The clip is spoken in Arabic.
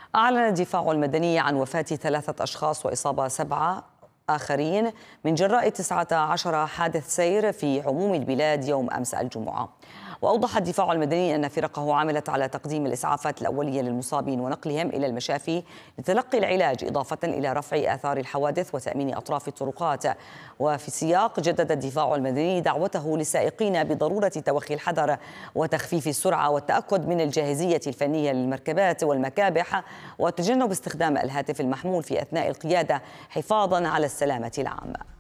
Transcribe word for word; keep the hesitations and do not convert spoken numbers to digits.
أعلن الدفاع المدني عن وفاة ثلاثة أشخاص وإصابة سبعة آخرين من جراء تسعة عشر حادث سير في عموم البلاد يوم أمس الجمعة. وأوضح الدفاع المدني أن فرقه عملت على تقديم الإسعافات الأولية للمصابين ونقلهم إلى المشافي لتلقي العلاج، إضافة إلى رفع آثار الحوادث وتأمين أطراف الطرقات. وفي السياق جدد الدفاع المدني دعوته للسائقين بضرورة توخي الحذر وتخفيف السرعة والتأكد من الجاهزية الفنية للمركبات والمكابح وتجنب استخدام الهاتف المحمول في أثناء القيادة حفاظا على السلامة العامة.